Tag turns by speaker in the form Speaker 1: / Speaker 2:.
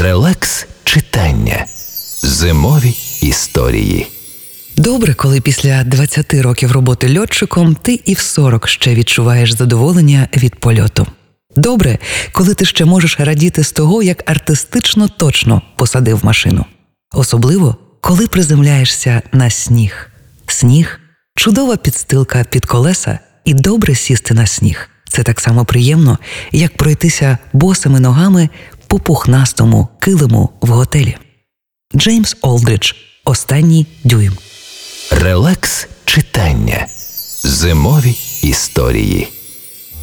Speaker 1: Релакс читання. Зимові історії.
Speaker 2: Добре, коли після 20 років роботи льотчиком ти і в 40 ще відчуваєш задоволення від польоту. Добре, коли ти ще можеш радіти з того, як артистично точно посадив машину. Особливо, коли приземляєшся на сніг. Сніг – чудова підстилка під колеса, і добре сісти на сніг. Це так само приємно, як пройтися босими ногами по пухнастому килиму в готелі. Джеймс Олдридж. Останній дюйм.
Speaker 1: Релакс читання. Зимові історії.